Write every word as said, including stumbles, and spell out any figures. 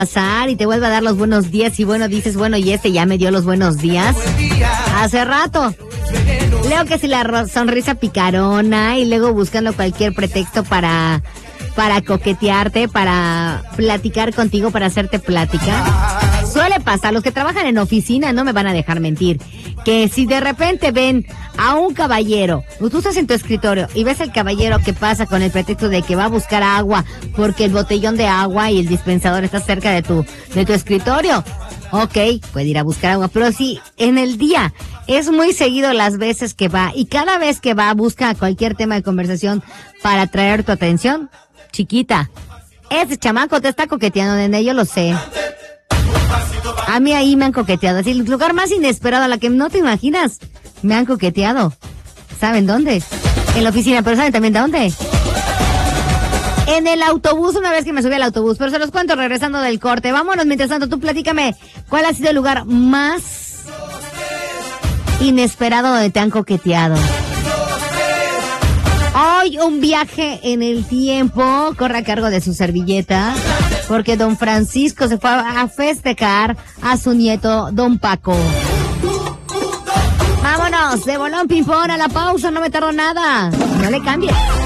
pasar y te vuelve a dar los buenos días y bueno, dices, bueno, y este ya me dio los buenos días hace rato. Leo que si la ro- sonrisa picarona y luego buscando cualquier pretexto para, para coquetearte, para platicar contigo, para hacerte plática. Suele pasar, los que trabajan en oficina no me van a dejar mentir, que si de repente ven a un caballero, tú estás en tu escritorio y ves al caballero que pasa con el pretexto de que va a buscar agua porque el botellón de agua y el dispensador está cerca de tu, de tu escritorio, ok, puede ir a buscar agua, pero si en el día es muy seguido las veces que va y cada vez que va busca cualquier tema de conversación para atraer tu atención, chiquita, ese chamaco te está coqueteando, nene, yo lo sé. A mí ahí me han coqueteado, así, el lugar más inesperado, a la que no te imaginas, me han coqueteado. ¿Saben dónde? En la oficina, pero ¿saben también de dónde? En el autobús, una vez que me subí al autobús, pero se los cuento regresando del corte. Vámonos, mientras tanto, tú platícame, ¿cuál ha sido el lugar más inesperado donde te han coqueteado? Hoy un viaje en el tiempo corre a cargo de su servilleta, porque don Francisco se fue a festejar a su nieto, don Paco. Vámonos, de bolón ping-pong a la pausa, no me tardo nada. No le cambies.